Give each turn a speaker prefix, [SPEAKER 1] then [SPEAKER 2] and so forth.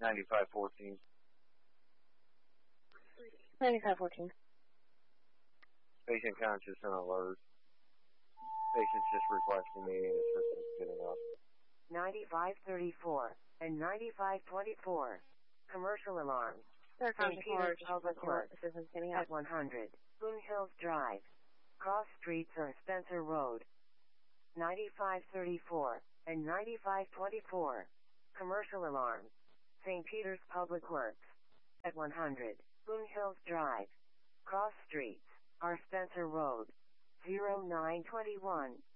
[SPEAKER 1] 9514.
[SPEAKER 2] 9514.
[SPEAKER 1] Patient conscious and alert. Patient's just requesting me and assistance getting up.
[SPEAKER 3] 9534 and 9524. Commercial alarms.
[SPEAKER 2] Sir,
[SPEAKER 3] St. Peter's Public Works
[SPEAKER 2] assistance getting up.
[SPEAKER 3] at 100 Boone Hills Drive. Cross Streets or Spencer Road. 9534 and 9524. Commercial alarms. St. Peter's Public Works at 100 Boone Hills Drive. Cross Streets or Spencer Road. 0921